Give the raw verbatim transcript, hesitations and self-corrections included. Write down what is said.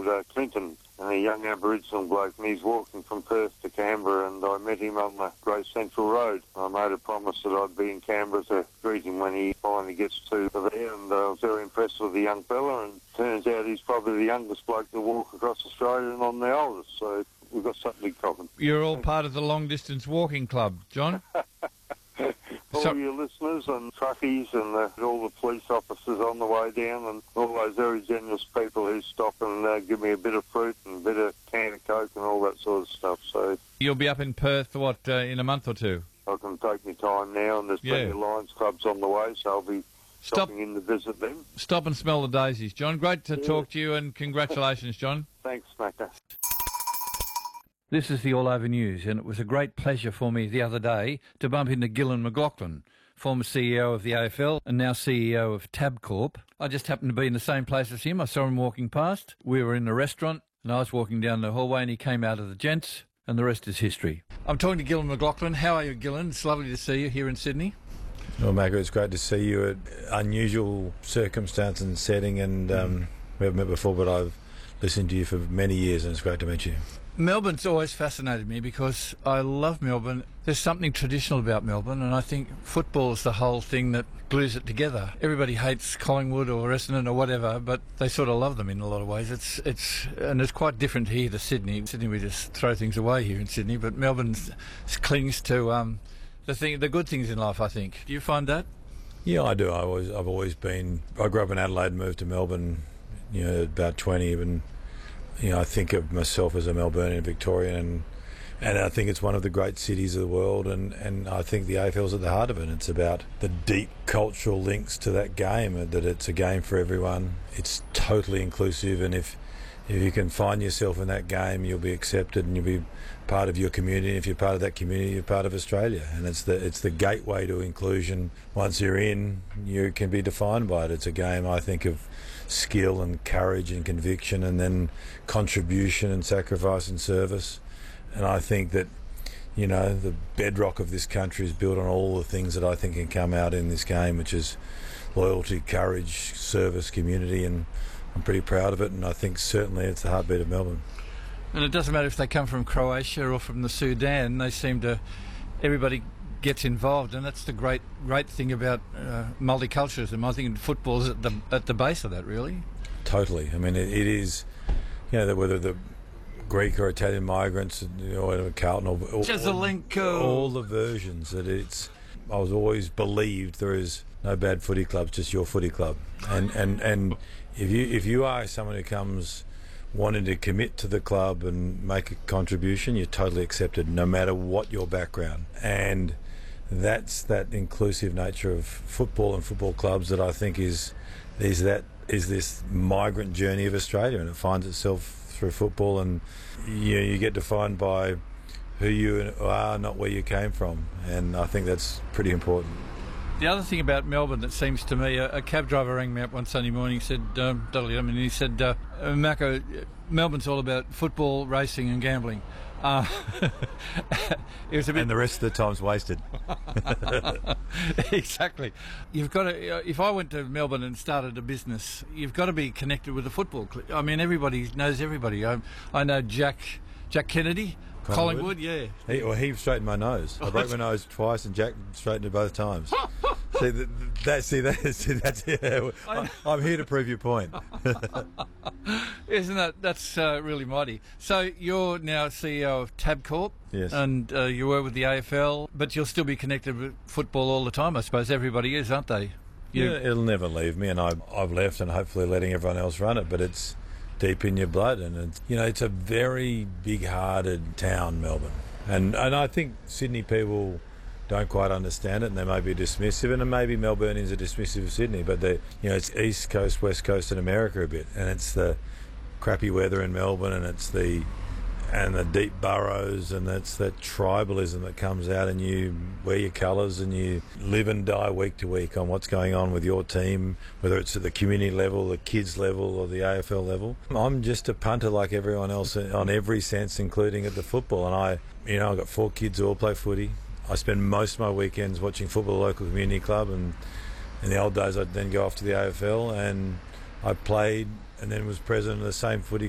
uh, Clinton, and a young Aboriginal bloke, and he's walking from Perth to Canberra, and I met him on the Great Central Road. I made a promise that I'd be in Canberra to greet him when he finally gets to there, and uh, I was very impressed with the young fella, and turns out he's probably the youngest bloke to walk across Australia, and I'm the oldest, so we've got something in common. You're all part of the long-distance walking club, John? All So- your listeners and truckies and uh, all the police officers on the way down, and all those very generous people who stop and uh, give me a bit of fruit and a bit of can of Coke and all that sort of stuff. So You'll be up in Perth, what, uh, in a month or two? I can take my time now, and there's plenty Yeah. of Lions clubs on the way, so I'll be Stop, stopping in to visit them. stop and smell the daisies. John, great to Yeah. talk to you, and congratulations, John. Thanks, Macca. This is the All Over News, and it was a great pleasure for me the other day to bump into Gillon McLachlan, former C E O of the A F L and now C E O of Tabcorp. I just happened to be in the same place as him. I saw him walking past. We were in the restaurant, and I was walking down the hallway, and he came out of the gents, and the rest is history. I'm talking to Gillon McLachlan. How are you, Gillon? It's lovely to see you here in Sydney. Well, Marco, it's great to see you at unusual circumstance and setting, and um, we haven't met before, but I've listened to you for many years, and it's great to meet you. Melbourne's always fascinated me because I love Melbourne. There's something traditional about Melbourne, and I think football's the whole thing that glues it together. Everybody hates Collingwood or Essendon or whatever, but they sort of love them in a lot of ways. It's it's and it's quite different here to Sydney. Sydney, we just throw things away here in Sydney, but Melbourne clings to um, the thing, the good things in life, I think. Do you find that? Yeah, I do. I always, I've always been. I grew up in Adelaide, moved to Melbourne, you know, at about twenty, and you know, I think of myself as a Melburnian, Victorian, and and I think it's one of the great cities of the world, and, and I think the A F L's at the heart of it. It's about the deep cultural links to that game, and that it's a game for everyone. It's totally inclusive, and if if you can find yourself in that game, you'll be accepted and you'll be part of your community. If you're part of that community, you're part of Australia, and it's the it's the gateway to inclusion. Once you're in, you can be defined by it. It's a game, I think, of skill and courage and conviction, and then contribution and sacrifice and service. And I think that, you know, the bedrock of this country is built on all the things that I think can come out in this game, which is loyalty, courage, service, community, and I'm pretty proud of it, and I think certainly it's the heartbeat of Melbourne. And it doesn't matter if they come from Croatia or from the Sudan, they seem to, everybody gets involved, and that's the great great thing about uh, multiculturalism. I think football's at the at the base of that, really. Totally. I mean, it, it is, you know, that whether the Greek or Italian migrants, you know, whatever, Carlton or, or Jezelenko. all the versions that it's. I was always believed there is no bad footy clubs, just your footy club, and and and if you if you are someone who comes wanting to commit to the club and make a contribution, you're totally accepted, no matter what your background. And that's that inclusive nature of football and football clubs that I think is is that is this migrant journey of Australia, and it finds itself through football, and you know, you get defined by who you are, not where you came from, and I think that's pretty important. The other thing about Melbourne that seems to me, a, a cab driver rang me up one Sunday morning, said, um, and he said, uh, Mako, Melbourne's all about football, racing and gambling. Uh, it was a bit And the rest of the time's wasted. Exactly. You've got to, uh, if I went to Melbourne and started a business, you've got to be connected with the football club. I mean, everybody knows everybody. I, I know Jack Jack Kennedy, Collingwood, Collingwood, yeah. He, well, he straightened my nose. I broke my nose twice, and Jack straightened it both times. see, that, that, see, that, see, that's yeah. I, I'm here to prove your point. Isn't that that's uh, really mighty? So you're now C E O of Tabcorp, Yes. and uh, you were with the A F L, but you'll still be connected with football all the time. I suppose everybody is, aren't they? You, Yeah, it'll never leave me, and I, I've left, and hopefully letting everyone else run it. But it's deep in your blood, and it's, you know, it's a very big-hearted town, Melbourne, and and I think Sydney people don't quite understand it, and they may be dismissive, and maybe Melburnians are dismissive of Sydney, but they, you know, it's East Coast, West Coast, and America a bit, and it's the crappy weather in Melbourne, and it's the and the deep burrows, and that's that tribalism that comes out, and you wear your colours and you live and die week to week on what's going on with your team, whether it's at the community level, the kids level, or the A F L level. I'm just a punter like everyone else on every sense, including at the football, and I, you know, I've got four kids who all play footy. I spend most of my weekends watching football at the local community club, and in the old days I'd then go off to the A F L, and I played and then was president of the same footy